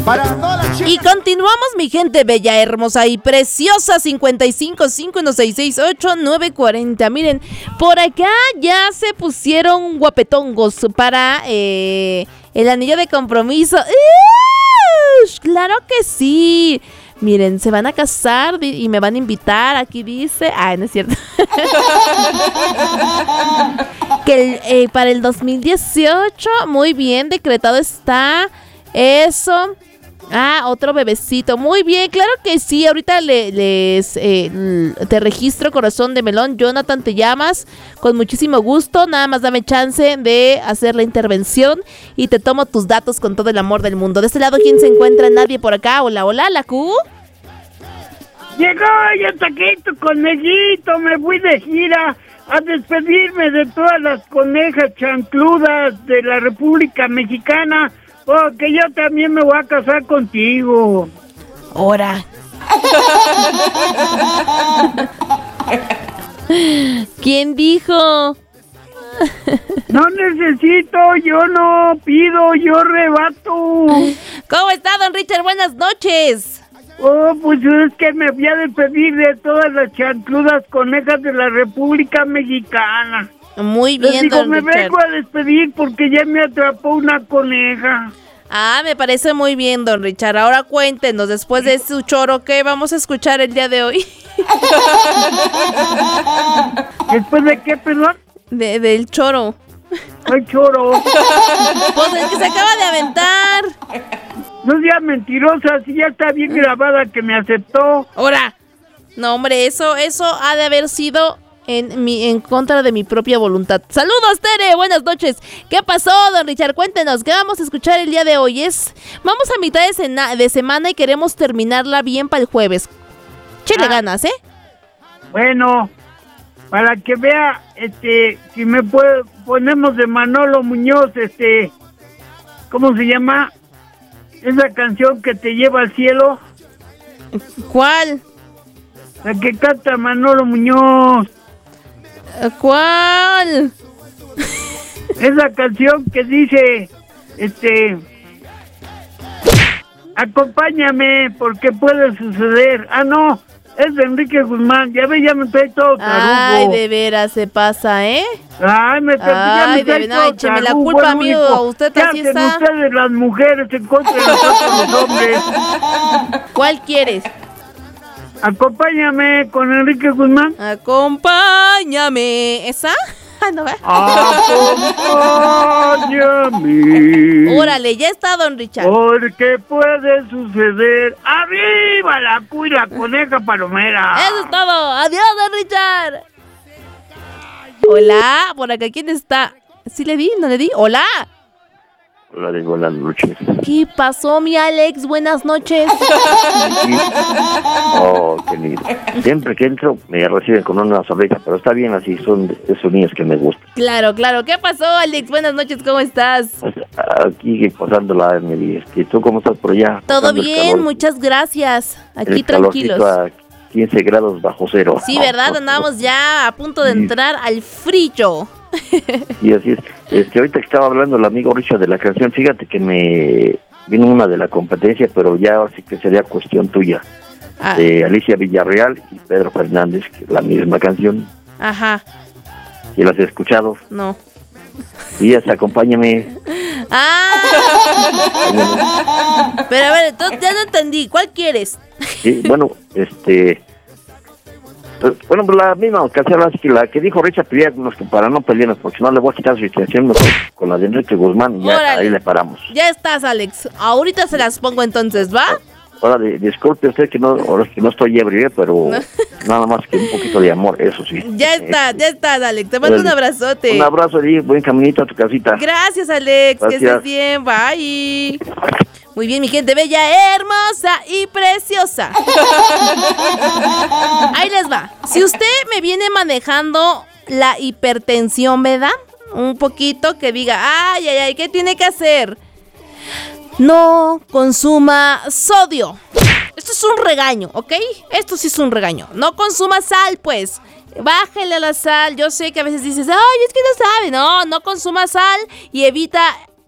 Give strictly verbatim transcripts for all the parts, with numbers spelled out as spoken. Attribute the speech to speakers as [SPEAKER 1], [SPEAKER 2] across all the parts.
[SPEAKER 1] Para toda la chica.
[SPEAKER 2] Y continuamos, mi gente bella, hermosa y preciosa. Cincuenta y cinco, cinco uno seis seis ocho nueve cuarenta. Miren, por acá ya se pusieron guapetongos para eh, el anillo de compromiso. ¡Ush! Claro que sí. Miren, se van a casar y me van a invitar. Aquí dice. Ay, no es cierto. Que el, eh, para el dos mil dieciocho, muy bien, decretado está. Eso. Ah, otro bebecito. Muy bien, claro que sí. Ahorita le, les eh, te registro, corazón de melón. Jonathan, te llamas. Con muchísimo gusto. Nada más dame chance de hacer la intervención. Y te tomo tus datos con todo el amor del mundo. De este lado, ¿quién se encuentra? Nadie por acá. Hola, hola, la Q.
[SPEAKER 3] Llegó, ya hasta aquí tu conejito. Me fui de gira a despedirme de todas las conejas chancludas de la República Mexicana. Porque yo también me voy a casar contigo.
[SPEAKER 2] Ahora. ¿Quién dijo?
[SPEAKER 3] No necesito, yo no pido, yo rebato.
[SPEAKER 2] ¿Cómo está, don Richard? Buenas noches.
[SPEAKER 3] Oh, pues es que me voy a despedir de todas las chancludas conejas de la República Mexicana.
[SPEAKER 2] Muy bien,
[SPEAKER 3] Les digo,
[SPEAKER 2] don
[SPEAKER 3] me
[SPEAKER 2] Richard.
[SPEAKER 3] vengo a despedir porque ya me atrapó una coneja.
[SPEAKER 2] Ah, me parece muy bien, don Richard. Ahora cuéntenos, después de su choro, ¿qué vamos a escuchar el día de hoy?
[SPEAKER 3] ¿Después de qué, perdón?
[SPEAKER 2] De, del choro.
[SPEAKER 3] ¡Ay, choro!
[SPEAKER 2] Pues el que se acaba de aventar.
[SPEAKER 3] No sea mentirosa, si ya está bien grabada que me aceptó.
[SPEAKER 2] Ahora. No, hombre, eso, eso ha de haber sido en mi, en contra de mi propia voluntad. Saludos, Tere, buenas noches. ¿Qué pasó, don Richard? Cuéntenos, ¿qué vamos a escuchar el día de hoy? Es, vamos a mitad de, cena, de semana y queremos terminarla bien para el jueves. Chile
[SPEAKER 3] Ah.
[SPEAKER 2] ganas, ¿eh?
[SPEAKER 3] Bueno, para que vea, este, si me puede, ponemos de Manolo Muñoz, este, ¿cómo se llama? Esa canción que te lleva al cielo.
[SPEAKER 2] ¿Cuál?
[SPEAKER 3] La que canta Manolo Muñoz.
[SPEAKER 2] ¿Cuál?
[SPEAKER 3] Esa canción que dice, este, acompáñame porque puede suceder. Ah, no, es de Enrique Guzmán. Ya ve, ya me trae todo tarugo.
[SPEAKER 2] Ay, de veras se pasa, ¿eh?
[SPEAKER 3] Ay, me trae, ya
[SPEAKER 2] Ay,
[SPEAKER 3] me trae
[SPEAKER 2] de
[SPEAKER 3] todo
[SPEAKER 2] verdad, écheme la
[SPEAKER 3] tarugo,
[SPEAKER 2] culpa,
[SPEAKER 3] el
[SPEAKER 2] amigo.
[SPEAKER 3] único.
[SPEAKER 2] Usted
[SPEAKER 3] ¿Qué
[SPEAKER 2] así
[SPEAKER 3] hacen
[SPEAKER 2] está.
[SPEAKER 3] ustedes las mujeres en contra de nosotros los hombres?
[SPEAKER 2] ¿Cuál quieres?
[SPEAKER 3] Acompáñame con Enrique Guzmán.
[SPEAKER 2] Acompáñame. ¿Esa? ¿No ve?
[SPEAKER 3] Acompáñame.
[SPEAKER 2] Órale, ya está, don Richard.
[SPEAKER 3] Porque puede suceder. ¡Arriba la cu y la coneja palomera!
[SPEAKER 2] Eso es todo. Adiós, don Richard. Hola, por acá, ¿quién está? ¿Sí le di? ¿No le di? Hola.
[SPEAKER 4] Hola, de buenas noches.
[SPEAKER 2] ¿Qué pasó, mi Alex? Buenas noches.
[SPEAKER 4] Oh, qué lindo. Siempre que entro me reciben con una sonrisa, pero está bien así, son de esos niños que me gustan.
[SPEAKER 2] Claro, claro. ¿Qué pasó, Alex? Buenas noches, ¿cómo estás?
[SPEAKER 4] Pues, aquí pasándola, Emily. Este, ¿tú cómo estás por allá?
[SPEAKER 2] Todo
[SPEAKER 4] Pasando el
[SPEAKER 2] bien,
[SPEAKER 4] calor,
[SPEAKER 2] muchas gracias. Aquí
[SPEAKER 4] el
[SPEAKER 2] tranquilos.
[SPEAKER 4] calorcito a quince grados bajo cero.
[SPEAKER 2] Sí, ¿verdad? Andamos ya a punto de entrar al frío.
[SPEAKER 4] Y así es. Este, ahorita que estaba hablando el amigo Richard de la canción, fíjate que me vino una de la competencia, pero ya ahora sí que sería cuestión tuya.
[SPEAKER 2] Ah.
[SPEAKER 4] De Alicia Villarreal y Pedro Fernández, que es la misma canción.
[SPEAKER 2] Ajá,
[SPEAKER 4] ¿Y las he escuchado?
[SPEAKER 2] no.
[SPEAKER 4] Y es Acompáñame.
[SPEAKER 2] ¡Ah! Pero a ver, entonces ya no entendí. ¿Cuál quieres?
[SPEAKER 4] Sí, bueno, este... pues, bueno, pues la misma canción, así que la que dijo Richard, pelearnos que para no pelearnos, porque si no le voy a quitar su situación mejor con la de Enrique Guzmán y ya
[SPEAKER 2] Órale.
[SPEAKER 4] ahí le paramos.
[SPEAKER 2] Ya estás, Alex. Ahorita se las pongo entonces, ¿va?
[SPEAKER 4] Ahora, de- disculpe usted que no, ahora que no estoy ebrio, ¿eh? Pero nada más que un poquito de amor, eso sí.
[SPEAKER 2] Ya estás, ya estás, Alex. Te mando un abrazote.
[SPEAKER 4] Un abrazo y buen caminito a tu casita.
[SPEAKER 2] Gracias, Alex. Que
[SPEAKER 4] Gracias.
[SPEAKER 2] estés bien. Bye. Muy bien, mi gente bella, hermosa y preciosa. Ahí les va. Si usted me viene manejando la hipertensión, ¿verdad? Un poquito que diga, ay, ay, ay, ¿qué tiene que hacer? No consuma sodio. Esto es un regaño, ¿ok? Esto sí es un regaño. No consuma sal, pues. Bájele a la sal. Yo sé que a veces dices, ay, es que no sabe. No, no consuma sal y evita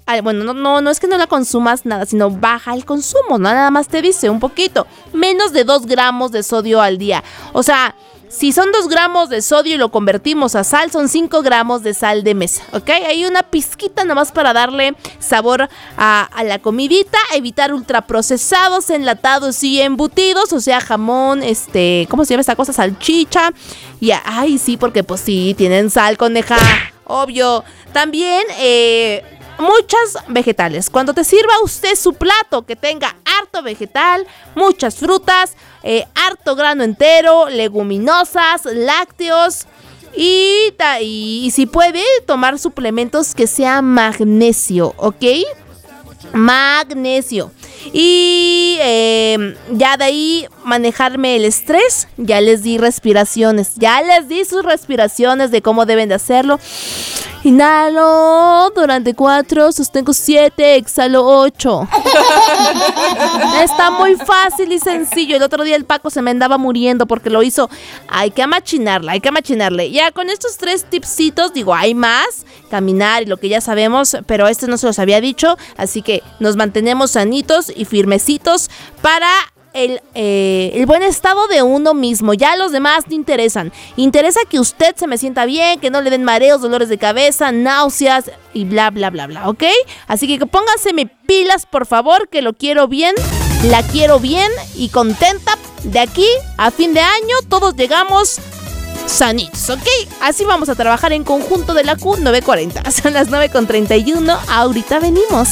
[SPEAKER 2] bueno, no, no, no es que no la consumas nada, sino baja el consumo, ¿no? Nada más te dice un poquito, menos de dos gramos de sodio al día. O sea, si son dos gramos de sodio y lo convertimos a sal, son cinco gramos de sal de mesa, ¿ok? Hay una pizquita nomás para darle sabor a, a la comidita, evitar ultraprocesados, enlatados y embutidos, o sea, jamón, este, ¿cómo se llama esta cosa? Salchicha. Y, ay, sí, porque pues sí, tienen sal, coneja, obvio. También, eh... muchas vegetales. Cuando te sirva usted su plato que tenga harto vegetal, muchas frutas, eh, harto grano entero, leguminosas, lácteos y, y, y si puede tomar suplementos que sea magnesio, ¿ok? Magnesio. Y eh, ya de ahí manejarme el estrés. Ya les di respiraciones. Ya les di sus respiraciones de cómo deben de hacerlo. Inhalo durante cuatro, sostengo siete, exhalo ocho. Está muy fácil y sencillo. El otro día el Paco se me andaba muriendo porque lo hizo. Hay que amachinarla, hay que amachinarle. Ya con estos tres tipsitos, digo, hay más. Caminar y lo que ya sabemos, pero este no se los había dicho. Así que nos mantenemos sanitos y firmecitos para el, eh, el buen estado de uno mismo. Ya los demás no interesan. Interesa que usted se me sienta bien, que no le den mareos, dolores de cabeza, náuseas y bla, bla, bla, bla, ¿ok? Así que pónganse pilas, por favor, que lo quiero bien, la quiero bien y contenta. De aquí a fin de año todos llegamos sanitos, ¿ok? Así vamos a trabajar en conjunto de la Q nueve cuarenta. Son las nueve con treinta y uno. Ahorita venimos.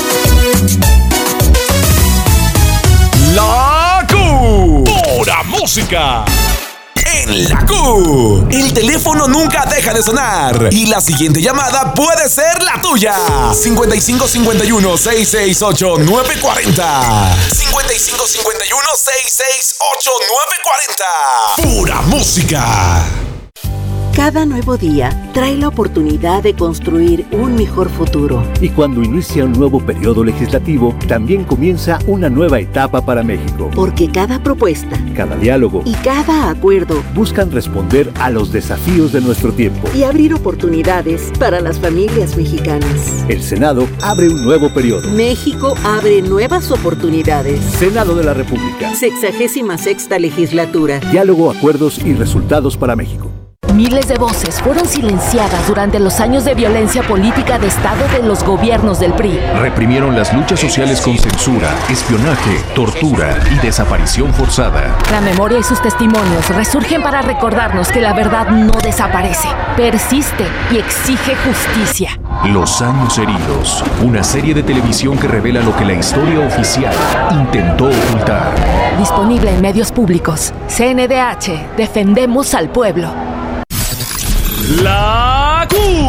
[SPEAKER 1] La Q. Pura música. En la Q, el teléfono nunca deja de sonar y la siguiente llamada puede ser la tuya. cincuenta y cinco cincuenta y uno, sesenta y seis ocho, nueve cuarenta. cincuenta y cinco cincuenta y uno, sesenta y seis ocho, nueve cuarenta. Pura música.
[SPEAKER 5] Cada nuevo día trae la oportunidad de construir un mejor futuro.
[SPEAKER 6] Y cuando inicia un nuevo periodo legislativo, también comienza una nueva etapa para México.
[SPEAKER 5] Porque cada propuesta,
[SPEAKER 6] cada diálogo
[SPEAKER 5] y cada acuerdo
[SPEAKER 6] buscan responder a los desafíos de nuestro tiempo
[SPEAKER 5] y abrir oportunidades para las familias mexicanas.
[SPEAKER 6] El Senado abre un nuevo periodo.
[SPEAKER 5] México abre nuevas oportunidades.
[SPEAKER 6] Senado de la República.
[SPEAKER 5] Sexagésima sexta legislatura.
[SPEAKER 6] Diálogo, acuerdos y resultados para México.
[SPEAKER 7] Miles de voces fueron silenciadas durante los años de violencia política de Estado de los gobiernos del P R I.
[SPEAKER 8] Reprimieron las luchas sociales con censura, espionaje, tortura y desaparición forzada.
[SPEAKER 7] La memoria y sus testimonios resurgen para recordarnos que la verdad no desaparece, persiste y exige justicia.
[SPEAKER 8] Los años heridos, una serie de televisión que revela lo que la historia oficial intentó ocultar.
[SPEAKER 7] Disponible en medios públicos. C N D H, defendemos al pueblo.
[SPEAKER 1] La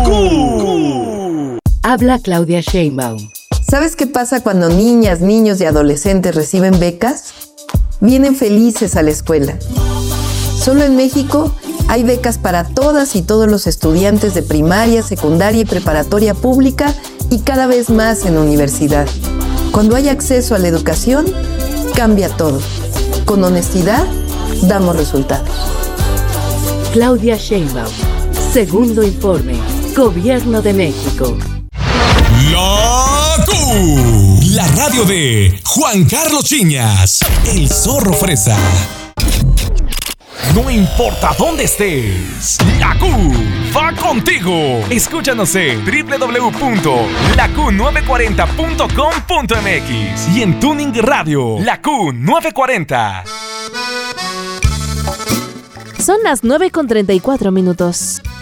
[SPEAKER 1] Q.
[SPEAKER 9] Habla Claudia Sheinbaum.
[SPEAKER 10] ¿Sabes qué pasa cuando niñas, niños y adolescentes reciben becas? Vienen felices a la escuela. Solo en México hay becas para todas y todos los estudiantes de primaria, secundaria y preparatoria pública y cada vez más en universidad. Cuando hay acceso a la educación, cambia todo. Con honestidad, damos resultados.
[SPEAKER 9] Claudia Sheinbaum. Segundo informe. Gobierno de México.
[SPEAKER 1] La Q. La radio de Juan Carlos Chiñas, el zorro fresa. No importa dónde estés, la Q va contigo. Escúchanos en doble u doble u doble u punto la q nueve cuarenta punto com punto m x y en Tuning Radio, la Q nueve cuarenta.
[SPEAKER 2] Son las nueve con treinta y cuatro minutos.